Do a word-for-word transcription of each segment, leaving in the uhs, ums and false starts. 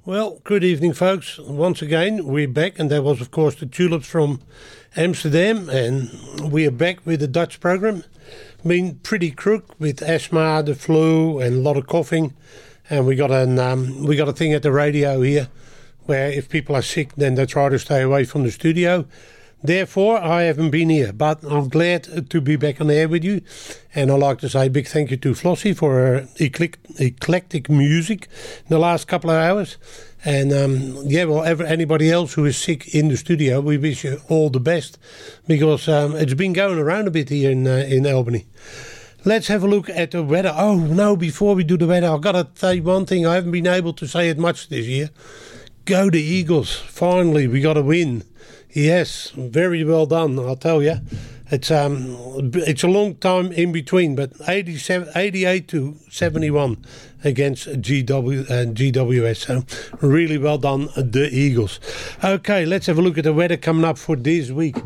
Well, good evening, folks. Once again, we're back, and that was, of course, the Tulips from Amsterdam, and we are back with the Dutch program. Been pretty crook with asthma, the flu, and a lot of coughing, and we got an um, we got a thing at the radio here where if people are sick, then they try to stay away from the studio. Therefore, I haven't been here, but I'm glad to be back on air with you. And I'd like to say a big thank you to Flossie for her eclect- eclectic music in the last couple of hours. And um, yeah, well, ever, anybody else who is sick in the studio, we wish you all the best, because um, it's been going around a bit here in, uh, in Albany. Let's have a look at the weather. Oh, no, before we do the weather, I've got to say one thing. I haven't been able to say it much this year. Go the Eagles. Finally, we got a win. Yes, very well done, I'll tell you. It's um, it's a long time in between, but eighty-seven, eighty-eight to seventy-one against G W and G W S. So really well done, the Eagles. Okay, let's have a look at the weather coming up for this week.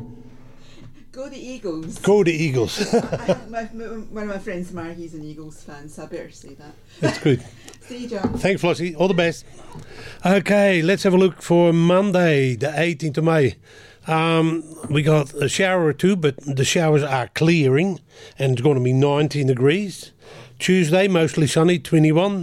Go the Eagles. Go the Eagles. I, my, one of my friends, Mark, he's an Eagles fan, so I better say that. That's good. See you, John. Thanks, Flossie. All the best. Okay, let's have a look for Monday, the eighteenth of May. Um, we got a shower or two, but the showers are clearing, and it's going to be nineteen degrees. Tuesday, mostly sunny, twenty-one.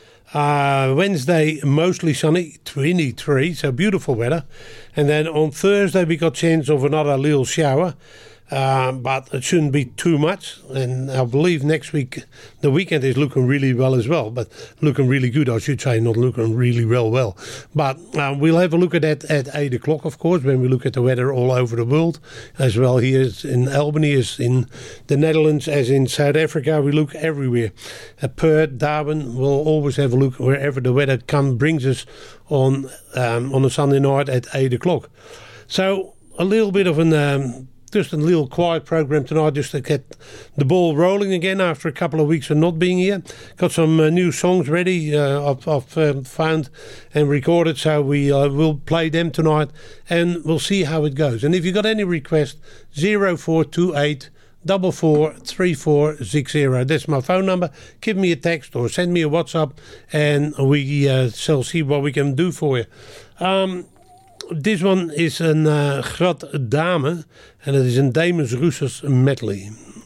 Uh, Wednesday, mostly sunny, twenty-three, so beautiful weather. And then on Thursday, we got chance of another little shower. Uh, but it shouldn't be too much, and I believe next week the weekend is looking really well as well, but looking really good, I should say, not looking really well well. But uh, we'll have a look at that at eight o'clock, of course, when we look at the weather all over the world, as well here in Albany, as in the Netherlands, as in South Africa. We look everywhere. At Perth, Darwin, we'll always have a look wherever the weather come, brings us on um, on a Sunday night at eight o'clock. So a little bit of an... Um, Just a little quiet program tonight, just to get the ball rolling again after a couple of weeks of not being here. Got some uh, new songs ready, uh, I've, I've um, found and recorded, so we uh, will play them tonight, and we'll see how it goes. And if you got any request, zero four two eight four four three four six zero. That's my phone number. Give me a text or send me a WhatsApp, and we uh, shall see what we can do for you. Um... This one is een uh, Grad Dame, en het is een Dames Roosters medley.